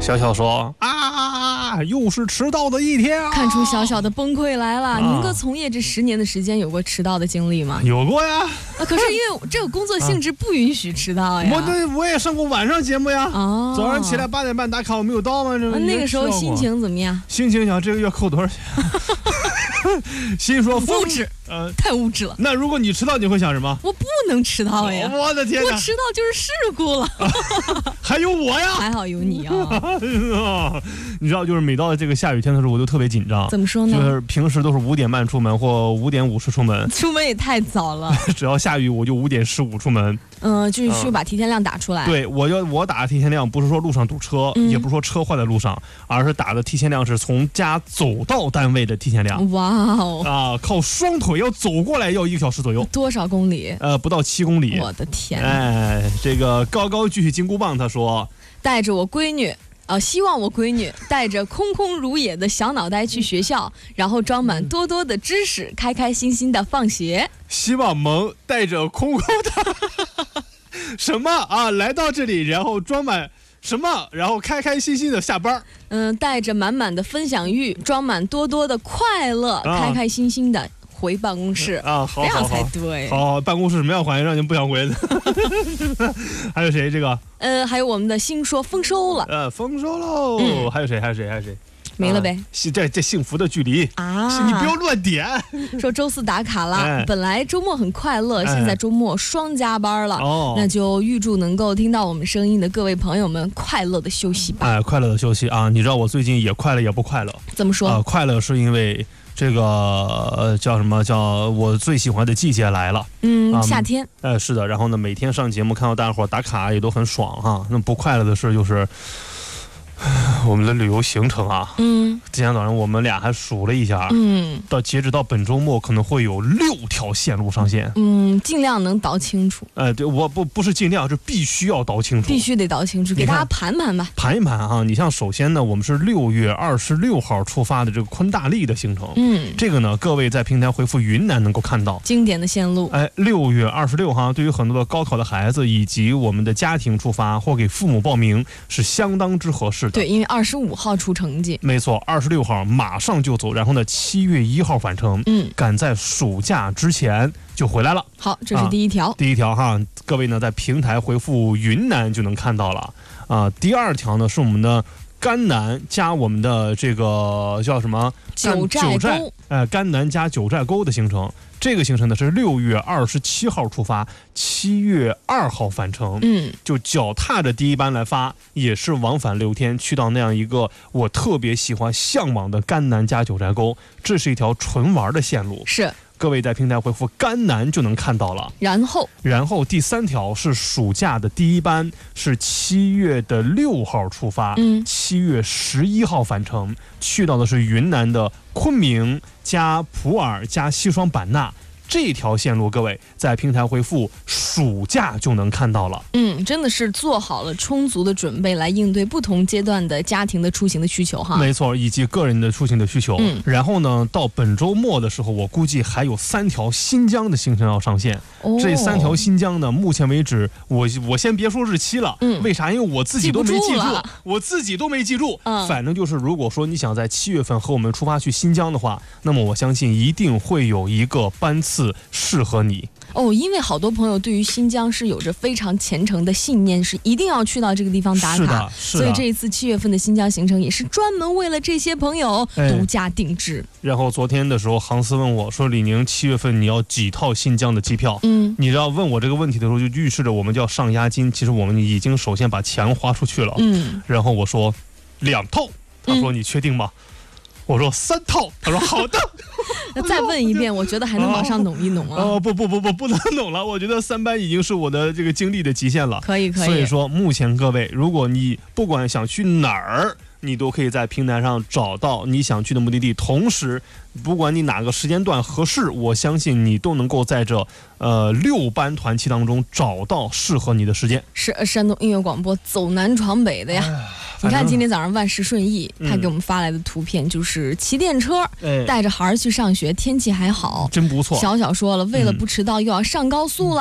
小小说啊，又是迟到的一天啊！ 看出小小的崩溃来了。宁哥从业这10年的时间，有过迟到的经历吗？ 有过呀。 可是因为这个工作性质不允许迟到呀。 我也上过晚上节目呀。 哦。 早上起来8点半打卡，我没有到吗？ 那个时候心情怎么样？ 心情想这个月扣多少钱？心说物质，太物质了。 那如果你迟到，你会想什么？ 我不能迟到呀！ 我的天哪！ 我迟到就是事故了。 还有我呀！ 还好有你啊！ 你知道，就是每到这个下雨天的时候，我都特别紧张。 怎么说呢？ 就是平时都是5点半出门或5点50出门。 出门也太早了。 只要下雨，我就5点15出门。 就是需要把提前量打出来。 对，我打的提前量不是说路上堵车，也不是说车坏在路上，而是打的提前量是从家走到单位的提前量。 哇哦！ 啊，靠双腿要走过来要1个小时左右。 多少公里？ 不到7公里。 我的天！ 哎，这个高高举起金箍棒，他说， 带着我闺女。希望我闺女带着空空如也的小脑袋去学校，然后装满多多的知识，开开心心的放学。 希望萌带着空空的什么啊来到这里，然后装满什么，然后开开心心的下班。 带着满满的分享欲，装满多多的快乐，开开心心的回办公室啊，好， 这样才对。 好，办公室什么样环境让你们不想回的？还有谁？这个还有我们的新说丰收了， 丰收喽！还有谁？ 没了呗。 这幸福的距离啊！你不要乱点。 说周4打卡了，本来周末很快乐，现在周末双加班了。那就预祝能够听到我们声音的各位朋友们快乐的休息吧。 快乐的休息啊！你知道我最近也快乐也不快乐。 怎么说？ 快乐是因为这个叫什么？叫我最喜欢的季节来了。 夏天。 是的。然后呢，每天上节目看到大家伙打卡也都很爽哈。那不快乐的事就是我们的旅游行程啊。今天早上我们俩还数了一下。截止到本周末可能会有6条线路上线。 尽量能倒清楚。 对，我不是尽量，是必须要倒清楚。 必须得倒清楚，给大家盘盘吧。 盘一盘啊！你像首先呢，我们是6月26号出发的这个昆大丽的行程。这个呢，各位在平台回复云南能够看到经典的线路。 6月26号，对于很多的高考的孩子以及我们的家庭出发或给父母报名是相当之合适的。 对，因为25号出成绩。 没错，26号马上就走，然后呢7月1号返程。赶在暑假之前就回来了。 好，这是第一条。 第一条哈，各位呢在平台回复云南就能看到了。第二条呢是我们的甘南加我们的这个叫什么九寨沟。 甘南加九寨沟的行程。这个行程呢是6月27号出发，7月2号返程。就脚踏着第一班来发，也是往返6天，去到那样一个我特别喜欢向往的甘南加九寨沟。这是一条纯玩的线路。 是。 各位在平台回复甘南就能看到了。然后第3条是暑假的第一班，是7月6号出发，7月11号返程，去到的是云南的昆明加普洱加西双版纳。这条线路各位在平台回复暑假就能看到了。 真的是做好了充足的准备来应对不同阶段的家庭的出行的需求哈。 没错，以及个人的出行的需求。然后呢，到本周末的时候，我估计还有3条新疆的行程要上线。这3条新疆呢，目前为止我先别说日期了。为啥？因为我自己都没记住。反正就是如果说你想在7月份和我们出发去新疆的话，那么我相信一定会有一个班次适合你。 因为好多朋友对于新疆是有着非常虔诚的信念，是一定要去到这个地方打卡。 是的。 所以这一次7月份的新疆行程也是专门为了这些朋友独家定制。 然后昨天的时候，杭思问我说：“李宁，7月份你要几套新疆的机票？”你知道问我这个问题的时候，就预示着我们就要上押金。其实我们已经首先把钱花出去了。然后我说2套，他说你确定吗？我说3套，他说好的。 那再问一遍，我觉得还能往上弄一弄啊。 不能弄了，我觉得3班已经是我的这个精力的极限了。 可以。 所以说目前各位，如果你不管想去哪儿，你都可以在平台上找到你想去的目的地，同时不管你哪个时间段合适，我相信你都能够在这6班团期当中找到适合你的时间。 是山东音乐广播走南闯北的呀。你看今天早上万事顺意，他给我们发来的图片就是骑电车带着孩儿去上学，天气还好， 真不错。 小小说了，为了不迟到又要上高速了。